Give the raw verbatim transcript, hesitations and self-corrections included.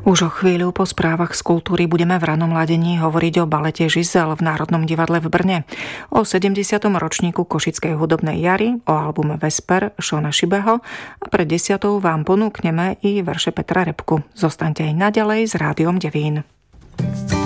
Už o chvíľu po správach z kultúry budeme v ranom ladení hovoriť o balete Žizel v Národnom divadle v Brne, o sedemdesiatom ročníku Košickej hudobnej jary, o albume Vesper Šona Šibeho a pred desiatou vám ponúkneme i verše Petra Repku. Zostaňte aj naďalej s Rádiom Devín.